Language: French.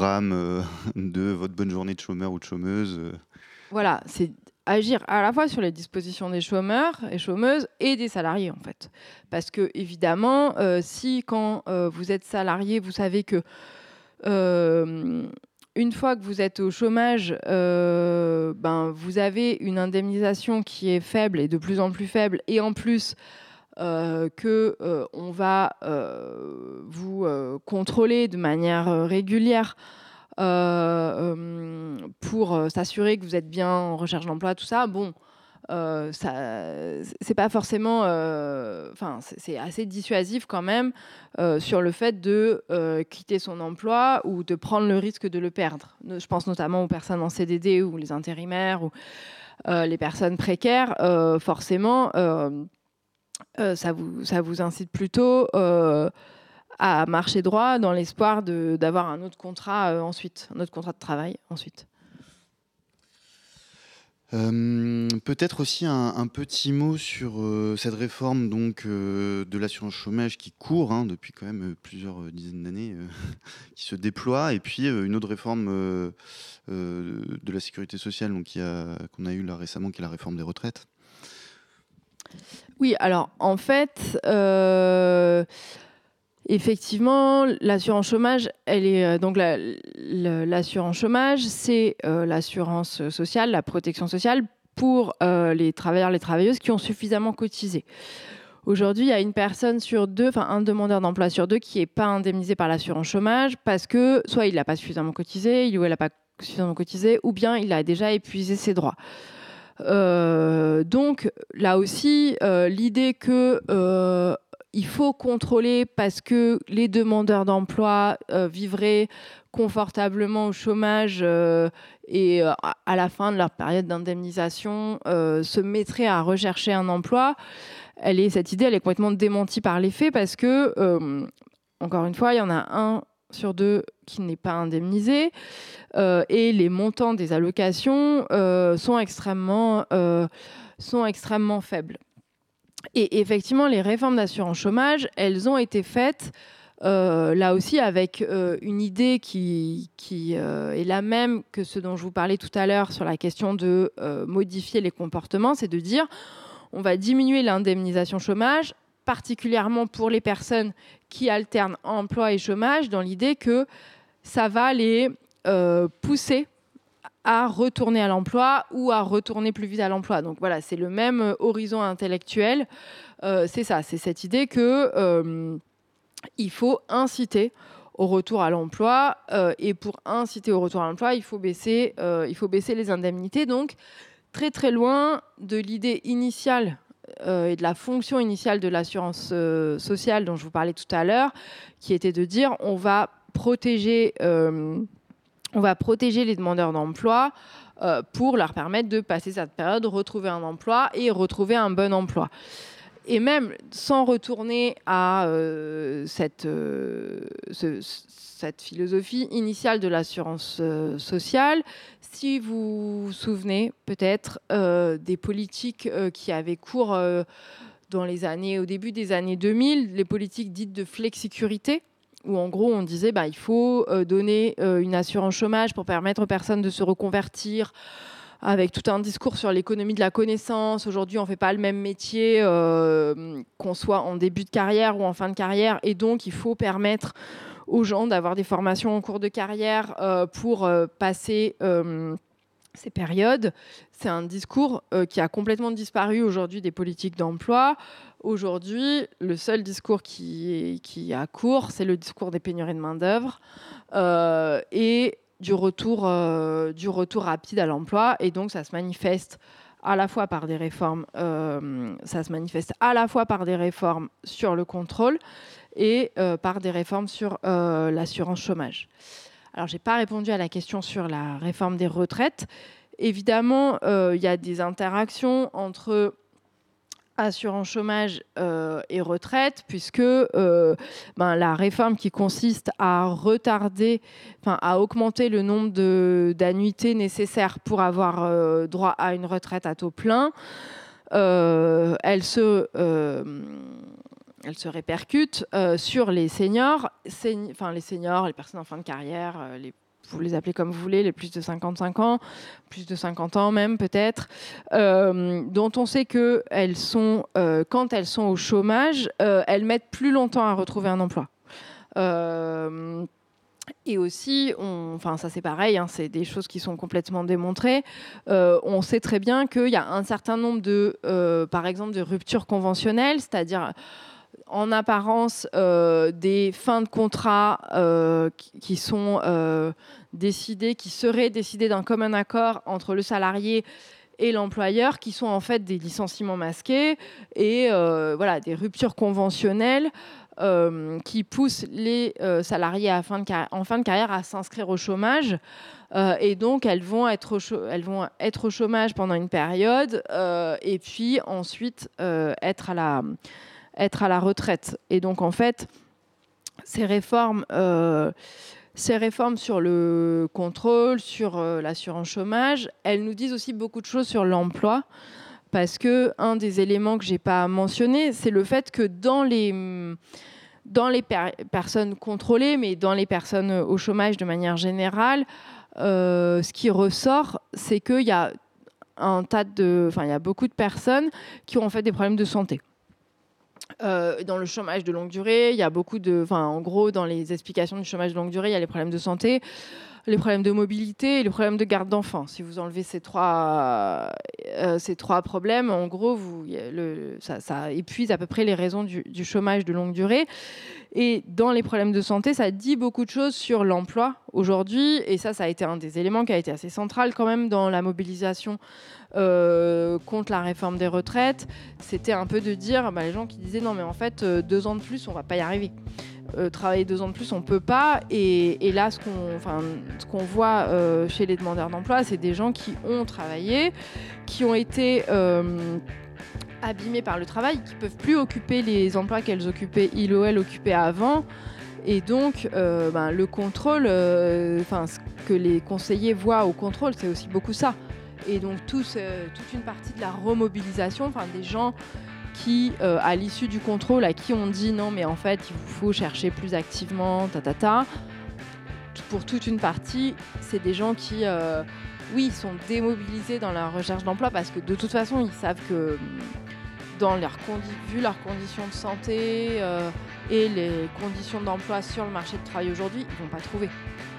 programme de votre bonne journée de chômeur ou de chômeuse. Voilà, c'est agir à la fois sur les dispositions des chômeurs et chômeuses et des salariés, en fait. Parce qu'évidemment, si quand, vous êtes salarié, vous savez que, une fois que vous êtes au chômage, ben, vous avez une indemnisation qui est faible et de plus en plus faible et en plus, on va, vous, contrôler de manière, régulière, pour, s'assurer que vous êtes bien en recherche d'emploi, tout ça. Bon, ça c'est pas forcément, enfin, c'est assez dissuasif quand même, sur le fait de, quitter son emploi ou de prendre le risque de le perdre. Je pense notamment aux personnes en CDD ou les intérimaires ou, les personnes précaires. Forcément, ça vous incite plutôt, à marcher droit dans l'espoir d'avoir un autre contrat, ensuite, un autre contrat de travail ensuite. Peut-être aussi un petit mot sur cette réforme donc, de l'assurance chômage qui court depuis quand même plusieurs dizaines d'années, qui se déploie. Et puis une autre réforme de la sécurité sociale donc, qu'on a eue là récemment, qui est la réforme des retraites. Oui, alors en fait, effectivement, l'assurance chômage, elle est, donc l'assurance chômage, c'est, l'assurance sociale, la protection sociale pour, les travailleurs, les travailleuses qui ont suffisamment cotisé. Aujourd'hui, il y a une personne sur 2, enfin un demandeur d'emploi sur 2 qui est pas indemnisé par l'assurance chômage parce que soit il n'a pas suffisamment cotisé, il ou elle a pas suffisamment cotisé, ou bien il a déjà épuisé ses droits. Donc là aussi, l'idée que, il faut contrôler parce que les demandeurs d'emploi, vivraient confortablement au chômage, et à la fin de leur période d'indemnisation, se mettraient à rechercher un emploi. Cette idée, elle est complètement démentie par les faits parce que, encore une fois, il y en a 1 sur 2 qui n'est pas indemnisé, et les montants des allocations, sont extrêmement faibles. Et effectivement, les réformes d'assurance chômage, elles ont été faites, là aussi avec, une idée qui est la même que ce dont je vous parlais tout à l'heure sur la question de, modifier les comportements. C'est de dire: on va diminuer l'indemnisation chômage, particulièrement pour les personnes qui alternent emploi et chômage, dans l'idée que ça va les, pousser à retourner à l'emploi ou à retourner plus vite à l'emploi. Donc voilà, c'est le même horizon intellectuel. C'est ça, c'est cette idée que, il faut inciter au retour à l'emploi, et pour inciter au retour à l'emploi, il faut baisser les indemnités. Donc très très loin de l'idée initiale, et de la fonction initiale de l'assurance, sociale dont je vous parlais tout à l'heure, qui était de dire on va protéger les demandeurs d'emploi, pour leur permettre de passer cette période, retrouver un emploi et retrouver un bon emploi. Et même sans retourner à, cette philosophie initiale de l'assurance, sociale, si vous vous souvenez peut-être, des politiques, qui avaient cours, au début des années 2000, les politiques dites de flexicurité, où en gros on disait il faut, donner, une assurance chômage pour permettre aux personnes de se reconvertir, avec tout un discours sur l'économie de la connaissance. Aujourd'hui, on ne fait pas le même métier, qu'on soit en début de carrière ou en fin de carrière, et donc il faut permettre aux gens d'avoir des formations en cours de carrière, pour passer ces périodes. C'est un discours qui a complètement disparu aujourd'hui des politiques d'emploi. Aujourd'hui, le seul discours qui a cours, c'est le discours des pénuries de main-d'œuvre, et du retour rapide à l'emploi. Et donc, ça se manifeste à la fois par des réformes, sur le contrôle et par des réformes sur l'assurance chômage. Alors, je n'ai pas répondu à la question sur la réforme des retraites. Évidemment, il y a des interactions entre assurance chômage et retraite, puisque la réforme qui consiste à augmenter le nombre d'annuités nécessaires pour avoir droit à une retraite à taux plein, elle se répercute sur les seniors, les personnes en fin de carrière, les vous les appelez comme vous voulez, les plus de 55 ans, plus de 50 ans même peut-être, dont on sait que quand elles sont au chômage, elles mettent plus longtemps à retrouver un emploi. Et aussi, ça c'est pareil, hein, c'est des choses qui sont complètement démontrées. On sait très bien qu'il y a un certain nombre par exemple, de ruptures conventionnelles, c'est-à-dire en apparence des fins de contrat qui sont décidées, qui seraient décidées d'un commun accord entre le salarié et l'employeur, qui sont en fait des licenciements masqués et des ruptures conventionnelles qui poussent les salariés en fin de carrière à s'inscrire au chômage. Et donc, elles vont être au chômage pendant une période et puis ensuite être à la retraite. Et donc, en fait, ces réformes sur le contrôle, sur l'assurance chômage, elles nous disent aussi beaucoup de choses sur l'emploi. Parce qu'un des éléments que je n'ai pas mentionné, c'est le fait que dans les personnes contrôlées, mais dans les personnes au chômage de manière générale, ce qui ressort, c'est qu'il y a il y a beaucoup de personnes qui ont en fait des problèmes de santé. Dans le chômage de longue durée, il y a en gros, dans les explications du chômage de longue durée, il y a les problèmes de santé, les problèmes de mobilité et les problèmes de garde d'enfants. Si vous enlevez ces trois problèmes, en gros, ça épuise à peu près les raisons du chômage de longue durée. Et dans les problèmes de santé, ça dit beaucoup de choses sur l'emploi aujourd'hui. Et ça a été un des éléments qui a été assez central quand même dans la mobilisation contre la réforme des retraites. C'était un peu de dire, les gens qui disaient non mais en fait 2 ans de plus, on va pas y arriver. Travailler 2 ans de plus, on peut pas. Et là, ce qu'on voit chez les demandeurs d'emploi, c'est des gens qui ont travaillé, qui ont été abîmés par le travail, qui peuvent plus occuper les emplois qu'elles occupaient, il ou elle occupait avant. Et donc, le contrôle, ce que les conseillers voient au contrôle, c'est aussi beaucoup ça. Et donc, toute une partie de la remobilisation, des gens qui, à l'issue du contrôle, à qui on dit non, mais en fait, il vous faut chercher plus activement, Pour toute une partie, c'est des gens qui, sont démobilisés dans la recherche d'emploi parce que de toute façon, ils savent que vu leurs conditions de santé et les conditions d'emploi sur le marché du travail aujourd'hui, ils ne vont pas trouver.